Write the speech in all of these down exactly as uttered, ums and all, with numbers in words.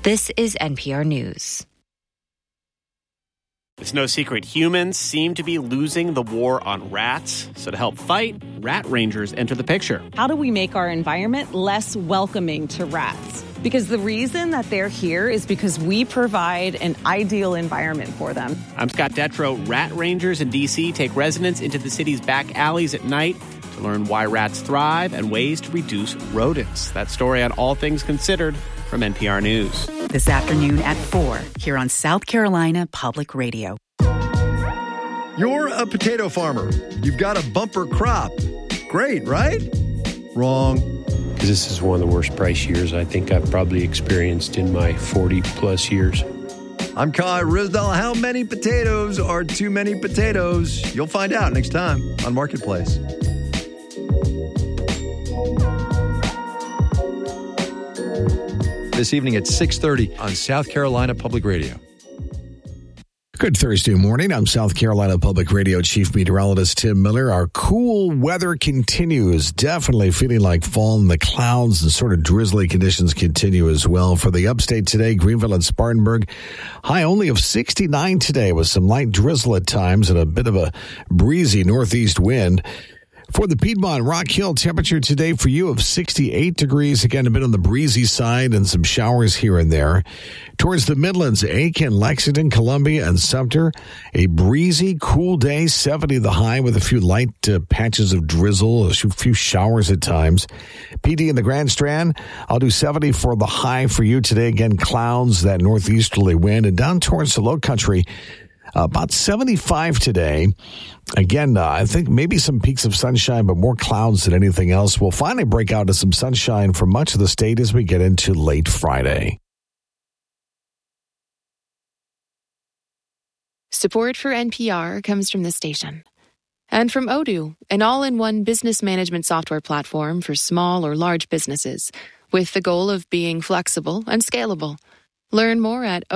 This is N P R News. It's no secret humans seem to be losing the war on rats. So to help fight, rat rangers enter the picture. How do we make our environment less welcoming to rats? Because the reason that they're here is because we provide an ideal environment for them. I'm Scott Detrow. Rat rangers in D C take residents into the city's back alleys at night to learn why rats thrive and ways to reduce rodents. That story on All Things Considered from N P R News. This afternoon at four, here on South Carolina Public Radio. You're a potato farmer. You've got a bumper crop. Great, right? Wrong. This is one of the worst price years I think I've probably experienced in my forty plus years. I'm Kai Risdell. How many potatoes are too many potatoes? You'll find out next time on Marketplace. This evening at six thirty on South Carolina Public Radio. Good Thursday morning. I'm South Carolina Public Radio Chief Meteorologist Tim Miller. Our cool weather continues. Definitely feeling like fall, and the clouds and sort of drizzly conditions continue as well. For the upstate today, Greenville and Spartanburg, high only of sixty-nine today with some light drizzle at times and a bit of a breezy northeast wind. For the Piedmont Rock Hill, temperature today for you of sixty-eight degrees. Again, a bit on the breezy side and some showers here and there. Towards the Midlands, Aiken, Lexington, Columbia, and Sumter, a breezy, cool day, seventy the high with a few light uh, patches of drizzle, a few showers at times. P D in the Grand Strand, I'll do seventy for the high for you today. Again, clouds, that northeasterly wind, and down towards the low country, Uh, about seventy-five today. Again, uh, I think maybe some peaks of sunshine, but more clouds than anything else. We'll finally break out to some sunshine for much of the state as we get into late Friday. Support for N P R comes from this station. And from Odoo, an all-in-one business management software platform for small or large businesses, with the goal of being flexible and scalable. Learn more at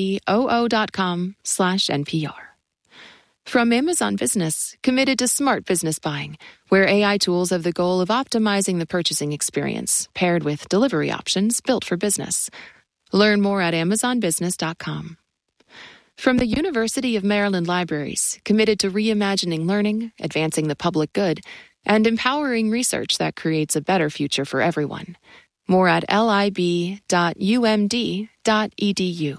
odoo.com slash NPR. From Amazon Business, committed to smart business buying, where A I tools have the goal of optimizing the purchasing experience, paired with delivery options built for business. Learn more at amazon business dot com. From the University of Maryland Libraries, committed to reimagining learning, advancing the public good, and empowering research that creates a better future for everyone. More at lib dot u m d dot e d u.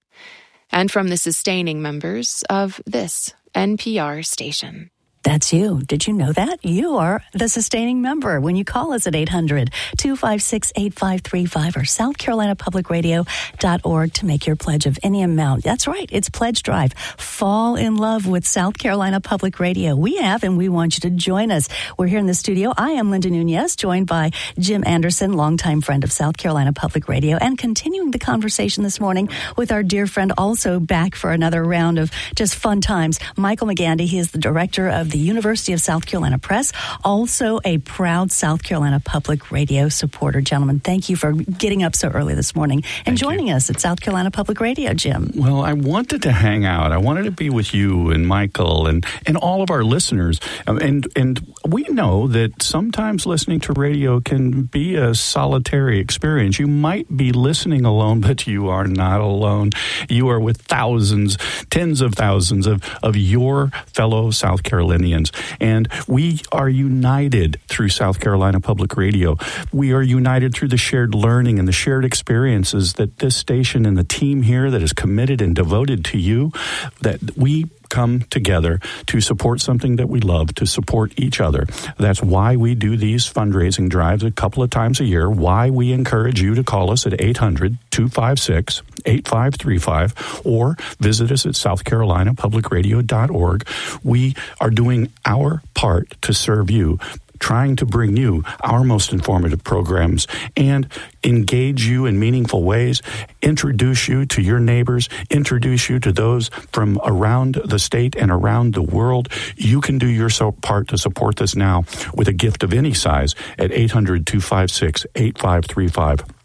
And from the sustaining members of this N P R station. That's you. Did you know that? You are the sustaining member when you call us at eight hundred, two five six, eight five three five or south carolina public radio dot org to make your pledge of any amount. That's right. It's Pledge Drive. Fall in love with South Carolina Public Radio. We have, and we want you to join us. We're here in the studio. I am Linda Nunez, joined by Jim Anderson, longtime friend of South Carolina Public Radio, and continuing the conversation this morning with our dear friend, also back for another round of just fun times, Michael McGandy. He is the director of the University of South Carolina Press, also a proud South Carolina Public Radio supporter. Gentlemen, thank you for getting up so early this morning and thank joining you. us at South Carolina Public Radio, Jim. Well, I wanted to hang out. I wanted to be with you and Michael and, and all of our listeners. And, and we know that sometimes listening to radio can be a solitary experience. You might be listening alone, but you are not alone. You are with thousands, tens of thousands of, of your fellow South Carolinians. And we are united through South Carolina Public Radio. We are united through the shared learning and the shared experiences that this station and the team here that is committed and devoted to you, that we come together to support something that we love, to support each other. That's why we do these fundraising drives a couple of times a year, why we encourage you to call us at eight hundred, two five six, eight five three five or visit us at south carolina public radio dot org. We are doing our part to serve you, trying to bring you our most informative programs and engage you in meaningful ways, introduce you to your neighbors, introduce you to those from around the state and around the world. You can do your part to support this now with a gift of any size at eight hundred, two five six, eight five three five.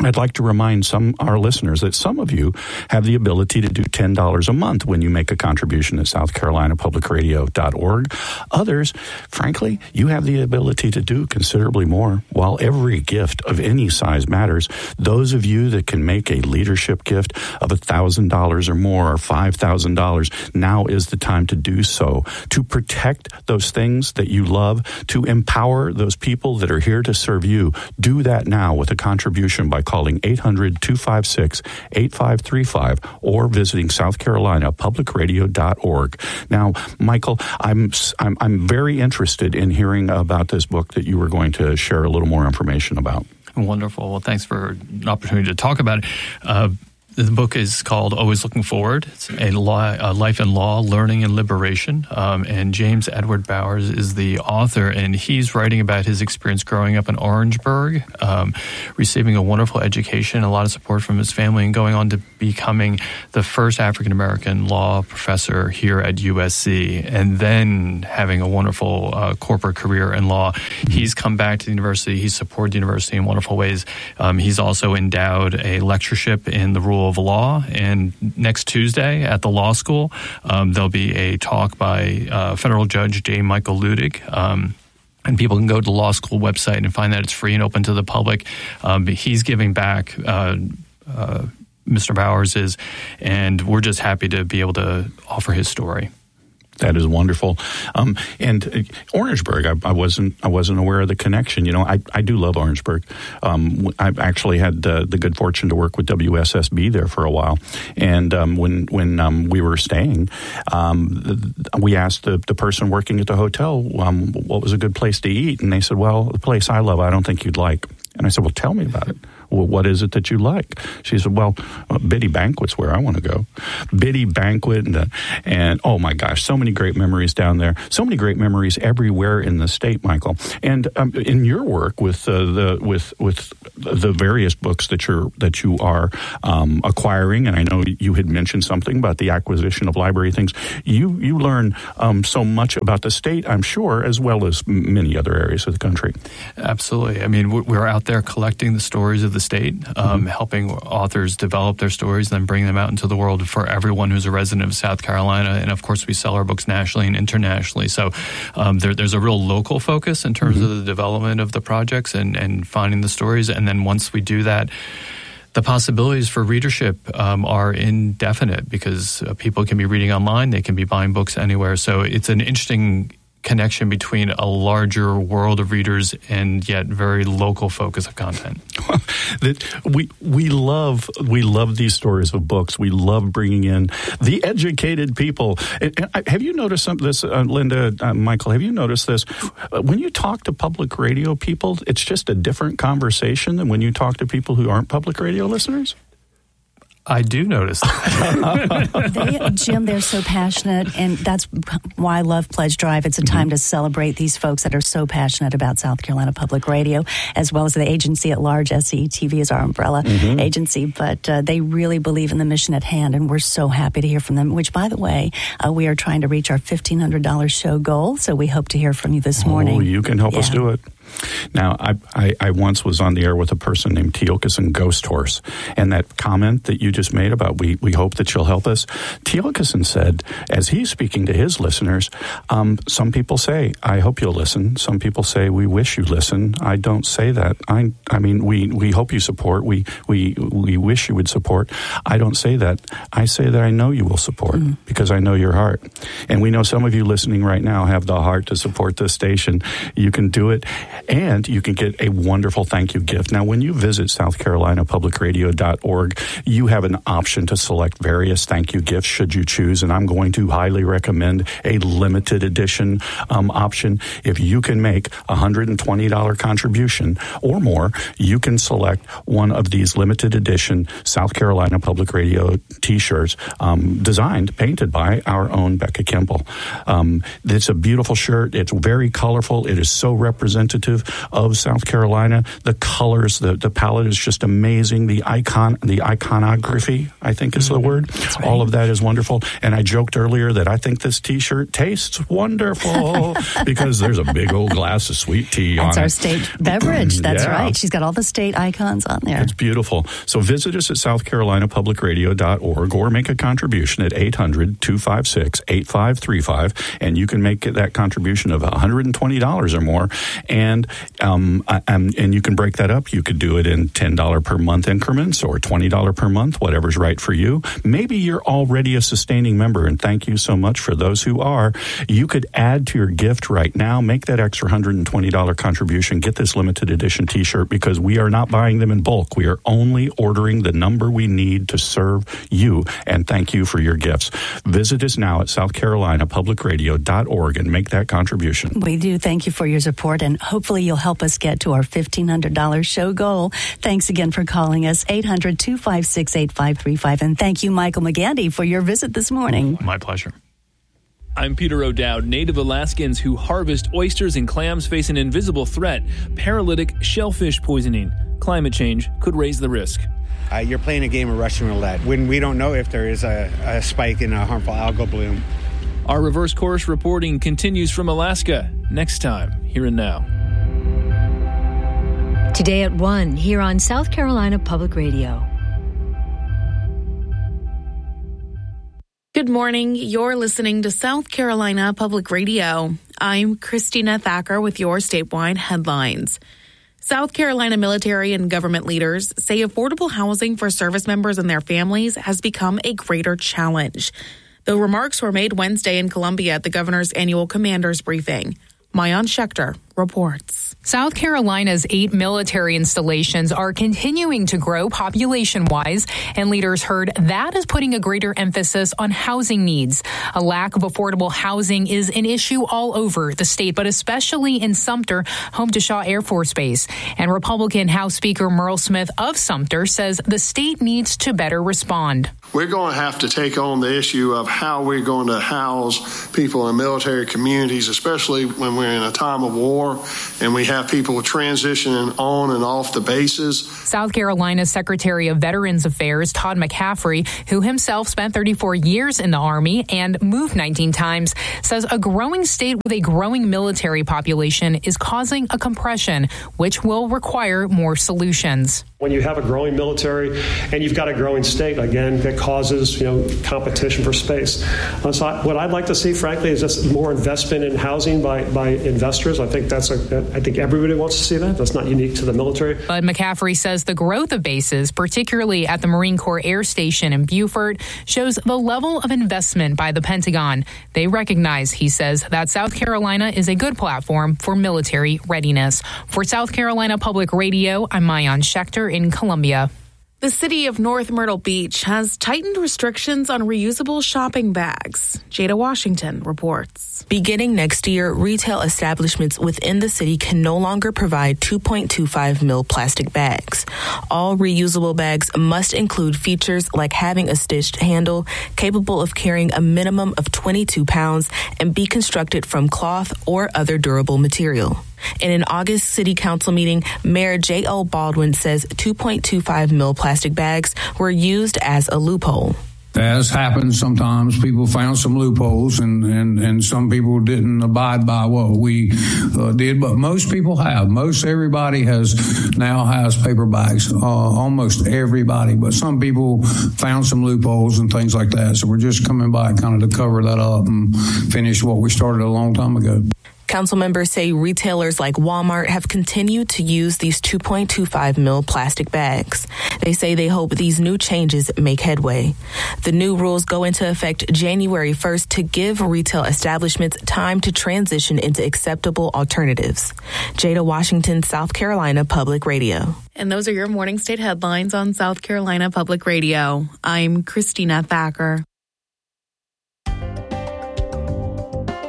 I'd like to remind some our listeners that some of you have the ability to do ten dollars a month when you make a contribution at south carolina public radio dot org. Others, frankly, you have the ability to do considerably more. While every gift of any size matters, those of you that can make a leadership gift of one thousand dollars or more or five thousand dollars, now is the time to do so, to protect those things that you love, to empower those people that are here to serve you. Do that now with a contribution by calling eight hundred, two five six, eight five three five or visiting south carolina public radio dot org. Now, Michael, I'm, I'm I'm very interested in hearing about this book that you were going to share a little more information about. Wonderful. Well, thanks for an opportunity to talk about it. Uh, The book is called Always Looking Forward. It's a, law, a life in law, learning and liberation. Um, and James Edward Bowers is the author, and he's writing about his experience growing up in Orangeburg, um, receiving a wonderful education, a lot of support from his family, and going on to becoming the first African-American law professor here at U S C, and then having a wonderful uh, corporate career in law. He's come back to the university. He's supported the university in wonderful ways. Um, he's also endowed a lectureship in the rule of law, and next Tuesday at the law school, um, there'll be a talk by uh, federal judge J. Michael Ludig. Um, and people can go to the law school website and find that it's free and open to the public. Um, but he's giving back, uh, uh, Mister Bowers is, and we're just happy to be able to offer his story. That is wonderful. Um, and uh, Orangeburg, I, I wasn't I wasn't aware of the connection. You know, I, I do love Orangeburg. Um, I've actually had uh, the good fortune to work with W S S B there for a while. And um, when when um, we were staying, um, we asked the, the person working at the hotel um, what was a good place to eat. And they said, well, the place I love, I don't think you'd like. And I said, well, tell me about it. Well, what is it that you like? She said, well, uh, Biddy Banquet's where I want to go. Biddy Banquet, and, uh, and oh my gosh, so many great memories down there. So many great memories everywhere in the state, Michael. And um, in your work with uh, the with with the various books that you're that you are um, acquiring, and I know you had mentioned something about the acquisition of library things. You you learn um, so much about the state, I'm sure, as well as many other areas of the country. Absolutely. I mean, we're out there collecting the stories of the state, um, mm-hmm. helping authors develop their stories, then bring them out into the world for everyone who's a resident of South Carolina. And of course, we sell our books nationally and internationally. So um, there, there's a real local focus in terms mm-hmm. of the development of the projects and, and finding the stories. And then once we do that, the possibilities for readership um, are indefinite because uh, people can be reading online, they can be buying books anywhere. So it's an interesting connection between a larger world of readers and yet very local focus of content. that we we love we love these stories of books. We love bringing in the educated people. And, and have you noticed some, this, uh, Linda, uh, Michael? Have you noticed this? When you talk to public radio people, it's just a different conversation than when you talk to people who aren't public radio listeners. I do notice that. they, Jim, they're so passionate, and that's why I love Pledge Drive. It's a time mm-hmm. to celebrate these folks that are so passionate about South Carolina Public Radio, as well as the agency at large. S C E T V is our umbrella mm-hmm. agency, but uh, they really believe in the mission at hand, and we're so happy to hear from them, which, by the way, uh, we are trying to reach our fifteen hundred dollars show goal, so we hope to hear from you this morning. Oh, you can help yeah. us do it. Now, I, I, I once was on the air with a person named Teokason Ghost Horse, and that comment that you just made about we, we hope that you'll help us, Teokason said, as he's speaking to his listeners, um, some people say, I hope you'll listen. Some people say, we wish you listen. I don't say that. I I mean, we, we hope you support. We, we, we wish you would support. I don't say that. I say that I know you will support mm. because I know your heart. And we know some of you listening right now have the heart to support this station. You can do it. And you can get a wonderful thank you gift. Now, when you visit south carolina public radio dot org, you have an option to select various thank you gifts should you choose. And I'm going to highly recommend a limited edition um, option. If you can make a one hundred twenty dollars contribution or more, you can select one of these limited edition South Carolina Public Radio T-shirts um, designed, painted by our own Becca Kimball. Um, it's a beautiful shirt. It's very colorful. It is so representative representative of South Carolina. The colors, the, the palette is just amazing. The icon, the iconography, I think is the word. Right. All of that is wonderful. And I joked earlier that I think this T-shirt tastes wonderful because there's a big old glass of sweet tea That's on it. That's our state beverage. That's yeah. right. She's got all the state icons on there. It's beautiful. So visit us at south carolina public radio dot org or make a contribution at eight hundred, two five six, eight five three five, and you can make that contribution of one hundred twenty dollars or more. And um, and, and you can break that up. You could do it in ten dollars per month increments or twenty dollars per month, whatever's right for you. Maybe you're already a sustaining member, and thank you so much for those who are. You could add to your gift right now, make that extra one hundred twenty dollars contribution, get this limited edition T-shirt, because we are not buying them in bulk. We are only ordering the number we need to serve you, and thank you for your gifts. Visit us now at south carolina public radio dot org and make that contribution. We do thank you for your support, and hopefully you'll help us get to our fifteen hundred dollars show goal. Thanks again for calling us, eight hundred, two five six, eight five three five, and thank you, Michael McGandy, for your visit this morning. My pleasure. I'm Peter O'Dowd. Native Alaskans who harvest oysters and clams face an invisible threat: paralytic shellfish poisoning. Climate change could raise the risk. Uh, you're playing a game of Russian roulette when we don't know if there is a, a spike in a harmful algal bloom. Our reverse course reporting continues from Alaska next time, Here and Now. Today at one, here on South Carolina Public Radio. Good morning. You're listening to South Carolina Public Radio. I'm Christina Thacker with your statewide headlines. South Carolina military and government leaders say affordable housing for service members and their families has become a greater challenge. The remarks were made Wednesday in Columbia at the governor's annual commanders briefing. Maayan Schechter reports. South Carolina's eight military installations are continuing to grow population-wise, and leaders heard that is putting a greater emphasis on housing needs. A lack of affordable housing is an issue all over the state, but especially in Sumter, home to Shaw Air Force Base. And Republican House Speaker Merle Smith of Sumter says the state needs to better respond. We're going to have to take on the issue of how we're going to house people in military communities, especially when we're in a time of war and we have people transitioning on and off the bases. South Carolina's Secretary of Veterans Affairs, Todd McCaffrey, who himself spent thirty-four years in the Army and moved nineteen times, says a growing state with a growing military population is causing a compression, which will require more solutions. When you have a growing military and you've got a growing state, again, that causes, you know, competition for space. Uh, so I, what I'd like to see, frankly, is just more investment in housing by, by investors. I think that's a, I think everybody wants to see that. That's not unique to the military. But McCaffrey says the growth of bases, particularly at the Marine Corps Air Station in Beaufort, shows the level of investment by the Pentagon. They recognize, he says, that South Carolina is a good platform for military readiness. For South Carolina Public Radio, I'm Maayan Schechter in Columbia. The city of North Myrtle Beach has tightened restrictions on reusable shopping bags. Jada Washington reports. Beginning next year, retail establishments within the city can no longer provide two point two five mil plastic bags. All reusable bags must include features like having a stitched handle, capable of carrying a minimum of twenty-two pounds, and be constructed from cloth or other durable material. In an August city council meeting, Mayor J O Baldwin says two point two five mil plastic bags were used as a loophole. As happens sometimes, people found some loopholes, and, and, and some people didn't abide by what we uh, did, but most people have. Most everybody has now has paper bags, uh, almost everybody, but some people found some loopholes and things like that. So we're just coming by kind of to cover that up and finish what we started a long time ago. Council members say retailers like Walmart have continued to use these two point two five mil plastic bags. They say they hope these new changes make headway. The new rules go into effect January first to give retail establishments time to transition into acceptable alternatives. Jada Washington, South Carolina Public Radio. And those are your morning state headlines on South Carolina Public Radio. I'm Christina Thacker.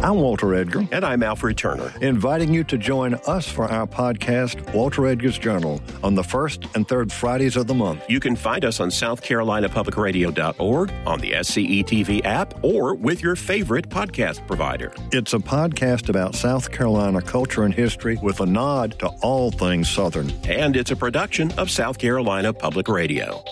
I'm Walter Edgar. And I'm Alfred Turner. Inviting you to join us for our podcast, Walter Edgar's Journal, on the first and third Fridays of the month. You can find us on south carolina public radio dot org, on the S C E T V app, or with your favorite podcast provider. It's a podcast about South Carolina culture and history with a nod to all things Southern. And it's a production of South Carolina Public Radio.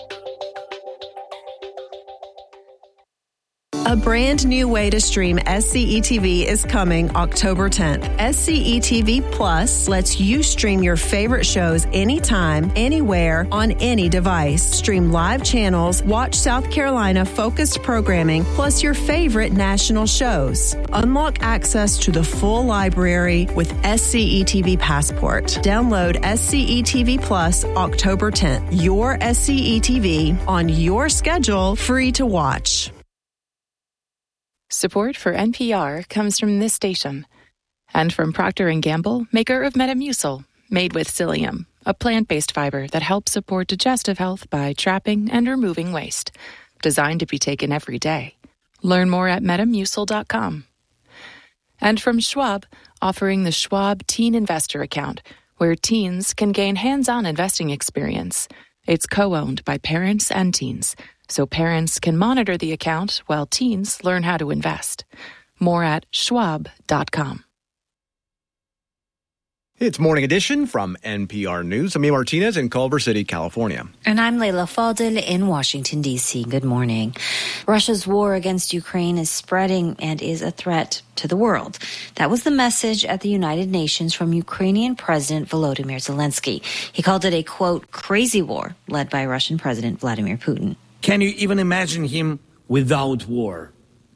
A brand new way to stream S C E T V is coming October tenth. S C E T V Plus lets you stream your favorite shows anytime, anywhere, on any device. Stream live channels, watch South Carolina focused programming, plus your favorite national shows. Unlock access to the full library with S C E T V Passport. Download S C E T V Plus October tenth. Your S C E T V on your schedule, free to watch. Support for N P R comes from this station and from Procter and Gamble, maker of Metamucil, made with psyllium, a plant-based fiber that helps support digestive health by trapping and removing waste. Designed to be taken every day. Learn more at metamucil dot com. And from Schwab, offering the Schwab Teen Investor Account, where teens can gain hands-on investing experience. It's co-owned by parents and teens, so parents can monitor the account while teens learn how to invest. More at schwab dot com. It's Morning Edition from N P R News. I'm Ian Martinez in Culver City, California. And I'm Leila Fadel in Washington, D C. Good morning. Russia's war against Ukraine is spreading and is a threat to the world. That was the message at the United Nations from Ukrainian President Volodymyr Zelensky. He called it a, quote, crazy war led by Russian President Vladimir Putin. Can you even imagine him without war?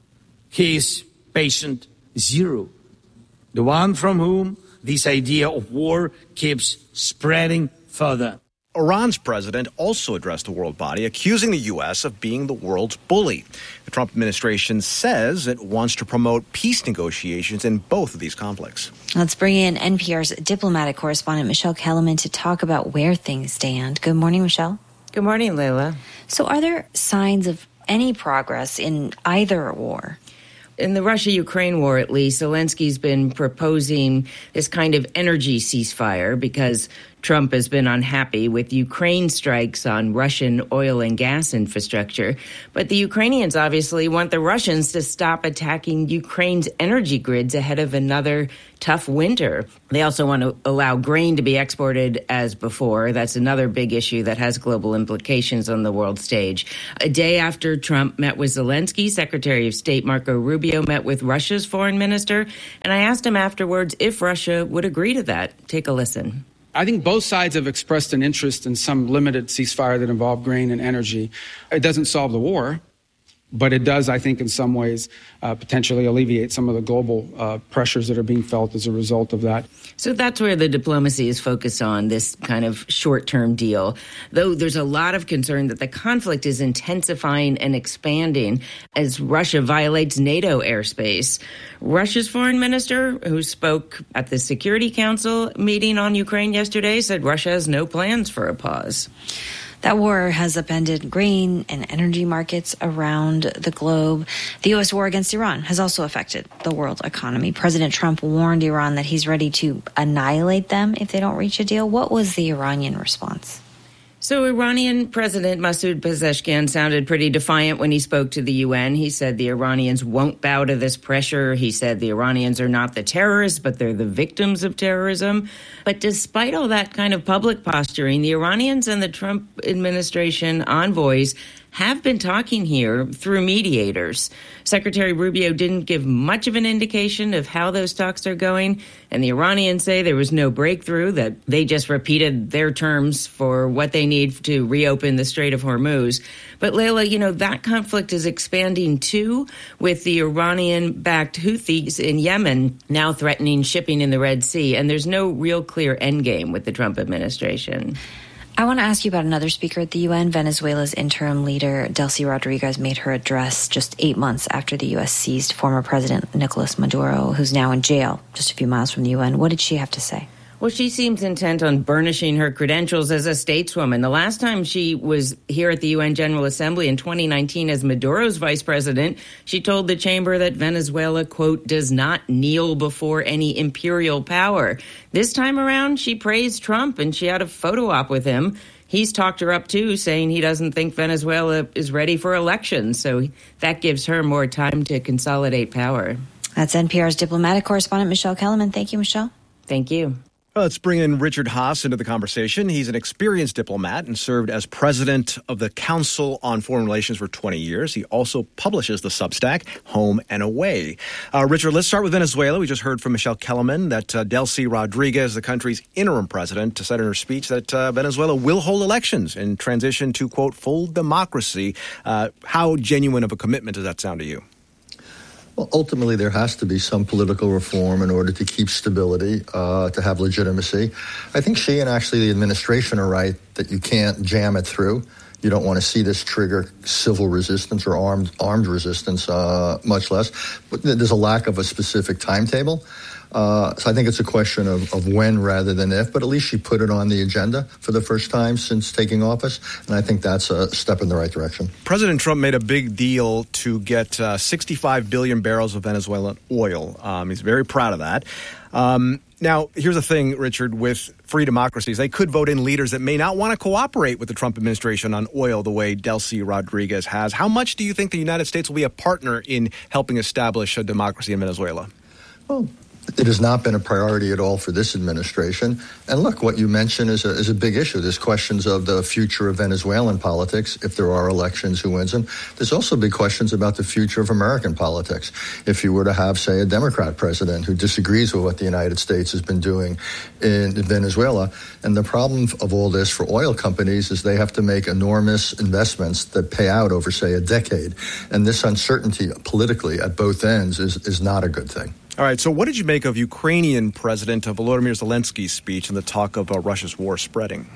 He is patient zero, the one from whom this idea of war keeps spreading further. Iran's president also addressed the world body, accusing the U S of being the world's bully. The Trump administration says it wants to promote peace negotiations in both of these conflicts. Let's bring in N P R's diplomatic correspondent Michelle Kellerman to talk about where things stand. Good morning, Michelle. Good morning, Leila. So are there signs of any progress in either war? In the Russia-Ukraine war, at least, Zelensky's been proposing this kind of energy ceasefire because Trump has been unhappy with Ukraine strikes on Russian oil and gas infrastructure. But the Ukrainians obviously want the Russians to stop attacking Ukraine's energy grids ahead of another tough winter. They also want to allow grain to be exported as before. That's another big issue that has global implications on the world stage. A day after Trump met with Zelensky, Secretary of State Marco Rubio met with Russia's foreign minister, and I asked him afterwards if Russia would agree to that. Take a listen. I think both sides have expressed an interest in some limited ceasefire that involve grain and energy. It doesn't solve the war, but it does, I think, in some ways, uh, potentially alleviate some of the global uh, pressures that are being felt as a result of that. So that's where the diplomacy is focused on, this kind of short-term deal. Though there's a lot of concern that the conflict is intensifying and expanding as Russia violates NATO airspace. Russia's foreign minister, who spoke at the Security Council meeting on Ukraine yesterday, said Russia has no plans for a pause. That war has upended grain and energy markets around the globe. The U S war against Iran has also affected the world economy. President Trump warned Iran that he's ready to annihilate them if they don't reach a deal. What was the Iranian response? So Iranian President Masoud Pezeshkian sounded pretty defiant when he spoke to the U N. He said the Iranians won't bow to this pressure. He said the Iranians are not the terrorists, but they're the victims of terrorism. But despite all that kind of public posturing, the Iranians and the Trump administration envoys have been talking here through mediators. Secretary Rubio didn't give much of an indication of how those talks are going, and the Iranians say there was no breakthrough, that they just repeated their terms for what they need to reopen the Strait of Hormuz. But Leila, you know, that conflict is expanding too, with the Iranian-backed Houthis in Yemen now threatening shipping in the Red Sea, and there's no real clear endgame with the Trump administration. I want to ask you about another speaker at the U N. Venezuela's interim leader, Delcy Rodriguez, made her address just eight months after the U S seized former President Nicolas Maduro, who's now in jail just a few miles from the U N. What did she have to say? Well, she seems intent on burnishing her credentials as a stateswoman. The last time she was here at the U N General Assembly in twenty nineteen as Maduro's vice president, she told the chamber that Venezuela, quote, does not kneel before any imperial power. This time around, she praised Trump and she had a photo op with him. He's talked her up, too, saying he doesn't think Venezuela is ready for elections. So that gives her more time to consolidate power. That's N P R's diplomatic correspondent, Michelle Kellerman. Thank you, Michelle. Thank you. Let's bring in Richard Haass into the conversation. He's an experienced diplomat and served as president of the Council on Foreign Relations for twenty years. He also publishes the Substack, Home and Away. Uh, Richard, let's start with Venezuela. We just heard from Michelle Kellerman that uh, Delcy Rodriguez, the country's interim president, said in her speech that uh, Venezuela will hold elections and transition to, quote, full democracy. Uh, how genuine of a commitment does that sound to you? Well, ultimately, there has to be some political reform in order to keep stability, uh, to have legitimacy. I think she and actually the administration are right that you can't jam it through. You don't want to see this trigger civil resistance or armed armed resistance, uh, much less. But there's a lack of a specific timetable. Uh, so I think it's a question of, of when rather than if, but at least she put it on the agenda for the first time since taking office, and I think that's a step in the right direction. President Trump made a big deal to get uh, sixty-five billion barrels of Venezuelan oil. Um, he's very proud of that. Um, now, here's the thing, Richard, with free democracies, they could vote in leaders that may not want to cooperate with the Trump administration on oil the way Delcy Rodriguez has. How much do you think the United States will be a partner in helping establish a democracy in Venezuela? Well, it has not been a priority at all for this administration. And look, what you mentioned is a, is a big issue. There's questions of the future of Venezuelan politics, if there are elections, who wins them. There's also big questions about the future of American politics. If you were to have, say, a Democrat president who disagrees with what the United States has been doing in Venezuela. And the problem of all this for oil companies is they have to make enormous investments that pay out over, say, a decade. And this uncertainty politically at both ends is, is not a good thing. All right, so what did you make of Ukrainian President Volodymyr Zelensky's speech and the talk of uh, Russia's war spreading?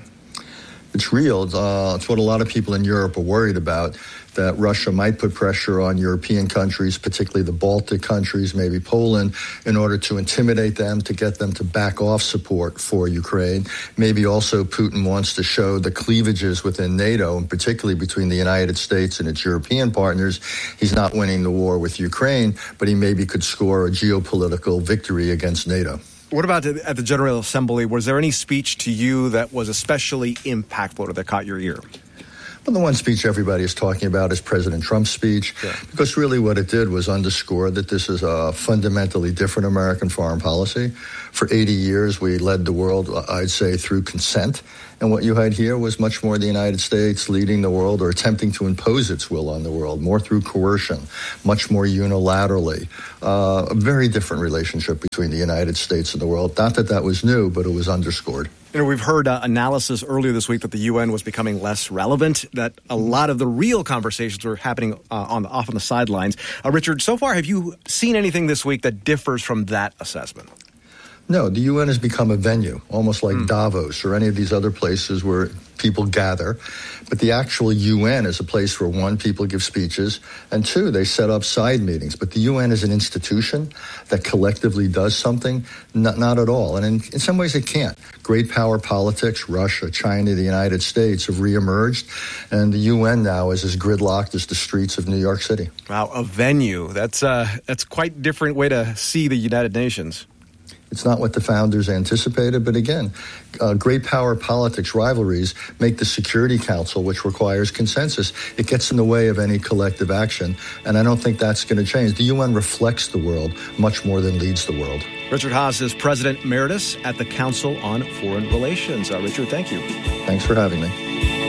It's real. Uh, it's what a lot of people in Europe are worried about, that Russia might put pressure on European countries, particularly the Baltic countries, maybe Poland, in order to intimidate them, to get them to back off support for Ukraine. Maybe also Putin wants to show the cleavages within NATO, and particularly between the United States and its European partners. He's not winning the war with Ukraine, but he maybe could score a geopolitical victory against NATO. What about at the General Assembly? Was there any speech to you that was especially impactful or that caught your ear? Well, the one speech everybody is talking about is President Trump's speech, sure. Because really what it did was underscore that this is a fundamentally different American foreign policy. For eighty years, we led the world, I'd say, through consent. And what you had here was much more the United States leading the world or attempting to impose its will on the world, more through coercion, much more unilaterally. Uh, a very different relationship between the United States and the world. Not that that was new, but it was underscored. You know, we've heard uh, analysis earlier this week that the U N was becoming less relevant, that a lot of the real conversations were happening uh, on the, off on the sidelines. Uh, Richard, so far, have you seen anything this week that differs from that assessment? No, the U N has become a venue, almost like mm. Davos or any of these other places where people gather. But the actual U N is a place where, one, people give speeches, and two, they set up side meetings. But the U N is an institution that collectively does something? Not, not at all. And in, in some ways it can't. Great power politics, Russia, China, the United States have reemerged, and the U N now is as gridlocked as the streets of New York City. Wow, a venue. That's, uh, that's quite a different way to see the United Nations. It's not what the founders anticipated, but again, uh, great power politics rivalries make the Security Council, which requires consensus, it gets in the way of any collective action, and I don't think that's going to change. The U N reflects the world much more than leads the world. Richard Haass is President Emeritus at the Council on Foreign Relations. Uh, Richard, thank you. Thanks for having me.